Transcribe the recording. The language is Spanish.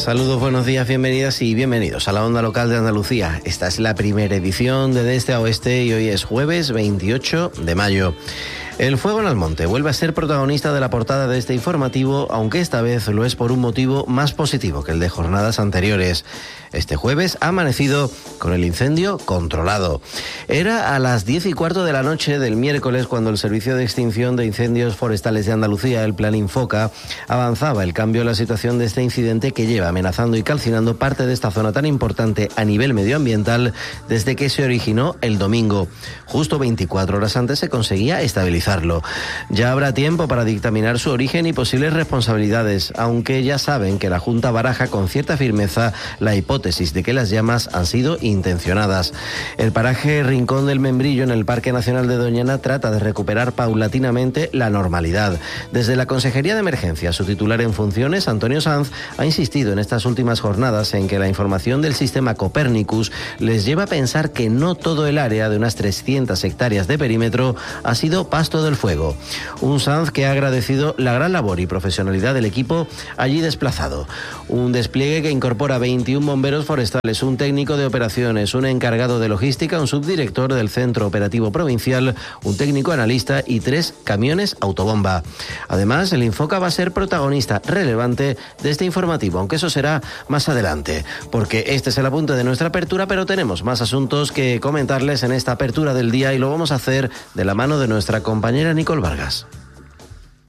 Saludos, buenos días, bienvenidas y bienvenidos a la Onda Local de Andalucía. Esta es la primera edición de Este a Oeste y hoy es jueves 28 de mayo. El fuego en Almonte vuelve a ser protagonista de la portada de este informativo, aunque esta vez lo es por un motivo más positivo que el de jornadas anteriores. Este jueves ha amanecido con el incendio controlado. Era a las 10:15 de la noche del miércoles cuando el Servicio de Extinción de Incendios Forestales de Andalucía, el Plan Infoca, avanzaba el cambio en la situación de este incidente que lleva amenazando y calcinando parte de esta zona tan importante a nivel medioambiental desde que se originó el domingo. Justo 24 horas antes se conseguía estabilizarlo. Ya habrá tiempo para dictaminar su origen y posibles responsabilidades, aunque ya saben que la Junta baraja con cierta firmeza la hipótesis de que las llamas han sido intencionadas. El paraje Rincón del Membrillo en el Parque Nacional de Doñana trata de recuperar paulatinamente la normalidad. Desde la Consejería de Emergencia, su titular en funciones, Antonio Sanz, ha insistido en estas últimas jornadas en que la información del sistema Copernicus les lleva a pensar que no todo el área de unas 300 hectáreas de perímetro ha sido pasto del fuego. Un Sanz que ha agradecido la gran labor y profesionalidad del equipo allí desplazado. Un despliegue que incorpora 21 bomberos forestales, un técnico de operaciones, un encargado de logística, un subdirector del Centro Operativo Provincial, un técnico analista y 3 camiones autobomba. Además, el Infoca va a ser protagonista relevante de este informativo, aunque eso será más adelante, porque este es el apunte de nuestra apertura, pero tenemos más asuntos que comentarles en esta apertura del día y lo vamos a hacer de la mano de nuestra compañera Nicole Vargas.